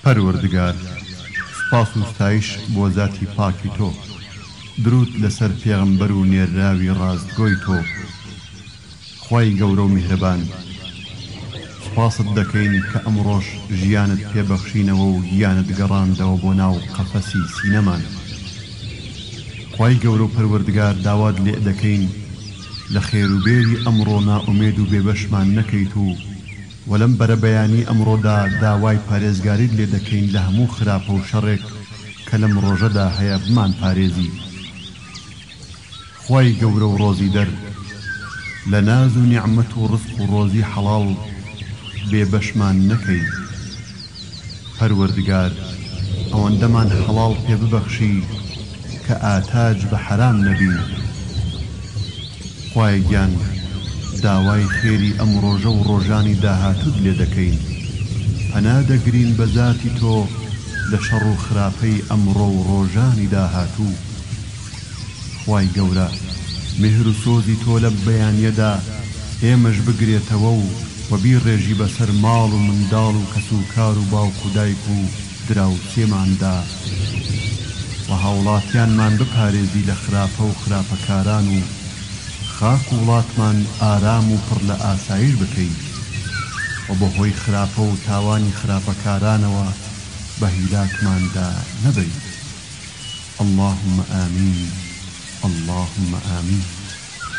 پەروەردگار، سپاس و ستایش بۆ ذاتی پاکی تۆ، درود لەسەر پێغەمبەر و نێراوی ڕاستگۆی تۆ. خوای گەورە و میهرەبان، سپاست دەکەین کە ئەمڕۆژ ژیانت پێبەخشینەوە و گیانت گەڕاندەوە بۆ ناو قەفەسی سینەمان. خوای گەورە و پەروەردگار، داوات لێ دەکەین لە خێروبێری ئەمڕۆ نائومێد و بێبەشمان نەکەیت و وەلەم بەرەبەیانی ئەمڕۆدا داوای پارێزگاریت لێ دەکەین لە هەموو خراپە و شەڕێک کە لەم ڕۆژەدا هەیە بمان پارێزی. خوای گەورە و ڕۆزی دەر، لە ناز و نیعمەت و ڕزق و ڕۆزی حەڵاڵ بێبەشمان نەکەی. پەروەردگار، ئەوەندەمان حەڵاڵ پێ ببەخشی کە ئاتاج بە حەرام نەبی. خوای گیان، داوای خێری ئەم ڕۆژە و ڕۆژانی داهاتوت لێ دەکەین. پەنا دەگرین بە ذاتی تۆ لە شەڕ و خراپەی ئەمڕۆ و ڕۆژانی داهاتوو. خوای گەورە، مهر و سۆزی تۆ لە بەیانیەدا ئێمەش بگرێتەوە و بیڕێژی بەسەر ماڵ و منداڵ و کەس و کار و باوک و دایک و دراوسێماندا و هاوڵاتیانمان بپارێزی لە خراپە و خراپەکاران و خاک و وڵاتمان ئارام و پڕ لە ئاسایش بکەی و بە هۆی خراپە و تاوانی خراپەکارانەوە بە هیلاکماندا نەبەی. اللهم آمین، اللهم آمین.